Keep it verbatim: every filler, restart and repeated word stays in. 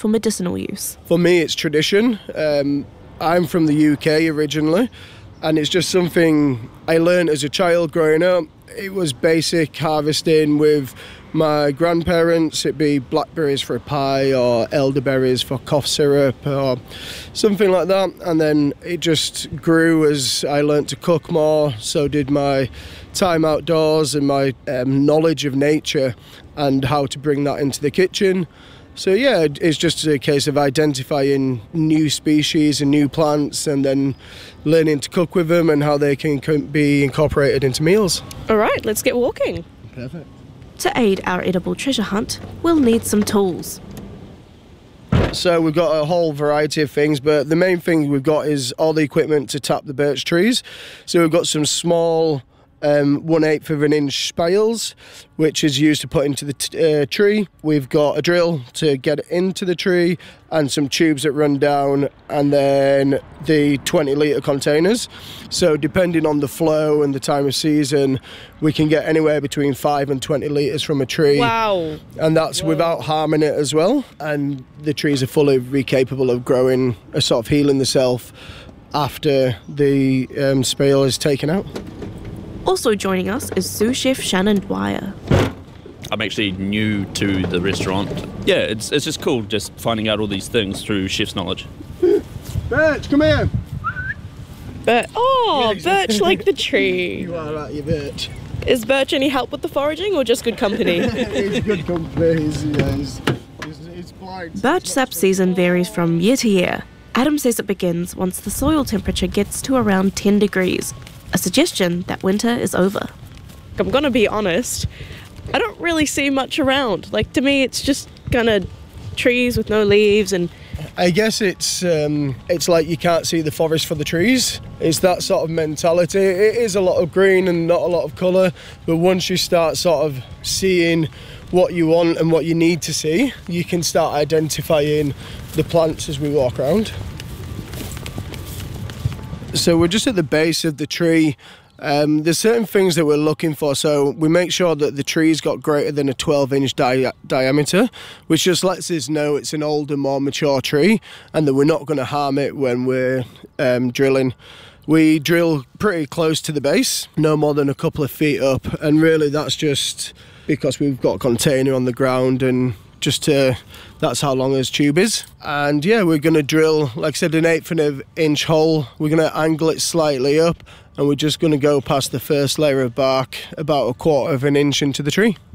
for medicinal use. For me, it's tradition. Um, I'm from the U K originally, and it's just something I learned as a child growing up. It was basic harvesting with my grandparents. It'd be blackberries for a pie or elderberries for cough syrup or something like that. And then it just grew as I learnt to cook more. So did my time outdoors and my um, knowledge of nature and how to bring that into the kitchen. So yeah, it's just a case of identifying new species and new plants and then learning to cook with them and how they can be incorporated into meals. All right, let's get walking. Perfect. To aid our edible treasure hunt, we'll need some tools. So we've got a whole variety of things, but the main thing we've got is all the equipment to tap the birch trees. So we've got some small Um, one eighth of an inch spales, which is used to put into the t- uh, tree. We've got a drill to get it into the tree and some tubes that run down, and then the twenty litre containers. So depending on the flow and the time of season, we can get anywhere between five and twenty litres from a tree. Wow. And that's Whoa. without harming it as well. And the trees are fully capable of growing, uh, sort of healing themselves after the um, spale is taken out. Also joining us is sous chef Shannon Dwyer. I'm actually new to the restaurant. Yeah, it's it's just cool just finding out all these things through chef's knowledge. Birch, come here. But oh, birch like the tree. You are right, you birch. Is birch any help with the foraging or just good company? He's good company. He's, yeah, he's, he's, he's blind. Birch sap season varies from year to year. Adam says it begins once the soil temperature gets to around ten degrees. A suggestion that winter is over. I'm gonna be honest, I don't really see much around. Like, to me, it's just kind of trees with no leaves and... I guess it's um, it's like you can't see the forest for the trees. It's that sort of mentality. It is a lot of green and not a lot of colour, but once you start sort of seeing what you want and what you need to see, you can start identifying the plants as we walk around. So we're just at the base of the tree. Um, there's certain things that we're looking for. So we make sure that the tree's got greater than a twelve inch di- diameter, which just lets us know it's an older, more mature tree and that we're not going to harm it when we're um, drilling. We drill pretty close to the base, no more than a couple of feet up. And really that's just because we've got a container on the ground and just to, that's how long his tube is. And yeah, we're going to drill, like I said, an eighth of an inch hole. We're going to angle it slightly up and we're just going to go past the first layer of bark about a quarter of an inch into the tree.